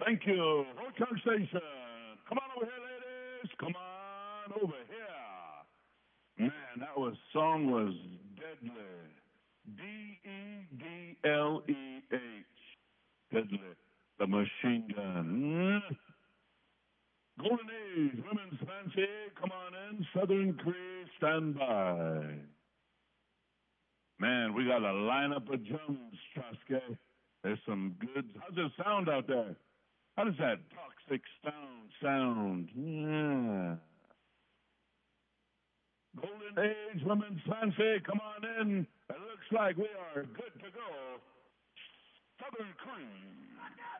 Thank you. Hotel Station. Come on over here, ladies. Come on over here. Man, that song was deadly. Deedleh. Deadly. The Machine Gun. Golden Age, Women's Fancy. Come on in. Southern Cree, stand by. Man, we got a lineup of drums, Trotsky. There's some good. How's it sound out there? How does that toxic sound? Yeah. Golden Age, Women's Fancy, come on in. It looks like we are good to go. Southern Cree.